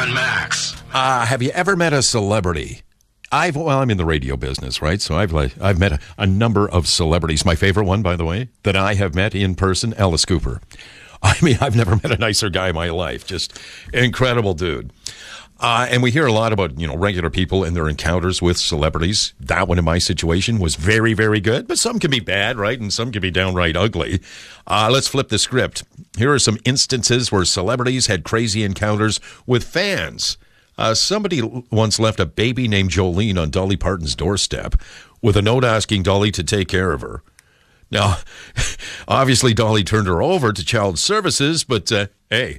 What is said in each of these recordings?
on Max. Have you ever met a celebrity? I'm in the radio business, right? So I've met a number of celebrities. My favorite one, by the way, that I have met in person, Alice Cooper. I mean, I've never met a nicer guy in my life. Just incredible dude. And we hear a lot about, regular people and their encounters with celebrities. That one in my situation was very, very good, but some can be bad, right? And some can be downright ugly. Let's flip the script. Here are some instances where celebrities had crazy encounters with fans. Somebody once left a baby named Jolene on Dolly Parton's doorstep with a note asking Dolly to take care of her. Now, obviously, Dolly turned her over to child services, but hey,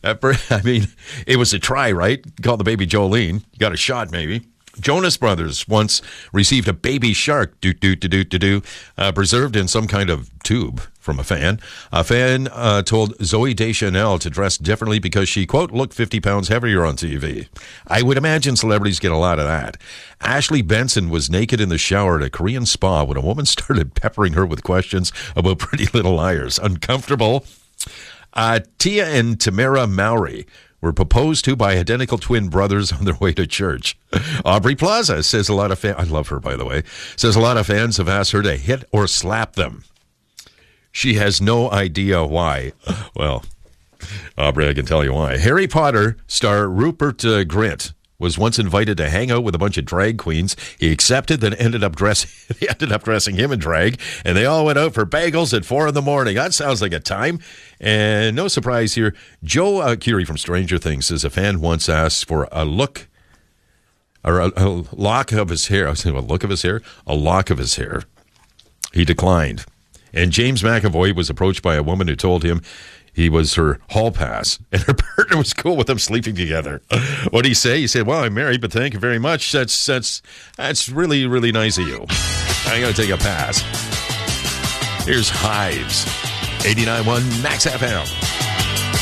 it was a try, right? Call the baby Jolene. You got a shot, maybe. Jonas Brothers once received a baby shark, preserved in some kind of tube from a fan. A fan told Zooey Deschanel to dress differently because she, quote, looked 50 pounds heavier on TV. I would imagine celebrities get a lot of that. Ashley Benson was naked in the shower at a Korean spa when a woman started peppering her with questions about Pretty Little Liars. Uncomfortable. Tia and Tamara Mowry were proposed to by identical twin brothers on their way to church. Aubrey Plaza says a lot of fans, I love her, by the way, says a lot of fans have asked her to hit or slap them. She has no idea why. Well, Aubrey, I can tell you why. Harry Potter star Rupert Grint was once invited to hang out with a bunch of drag queens. He accepted, then ended up dressing him in drag, and they all went out for bagels at 4 a.m. That sounds like a time. And no surprise here, Joe Keery from Stranger Things says a fan once asked for a look or a lock of his hair. I was saying a look of his hair, a lock of his hair. He declined. And James McAvoy was approached by a woman who told him he was her hall pass, and her partner was cool with them sleeping together. What did he say? He said, well, I'm married, but thank you very much. That's really, really nice of you. I'm going to take a pass. Here's Hives, 89.1 Max FM.